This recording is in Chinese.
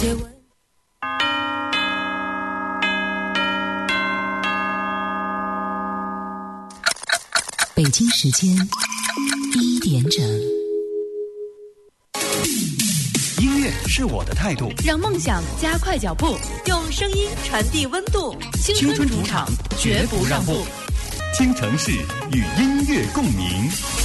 些问。 北京时间1点整。 音乐是我的态度， 让梦想加快脚步，用声音传递温度。青春主场，绝不让步。 倾城市与音乐共鸣。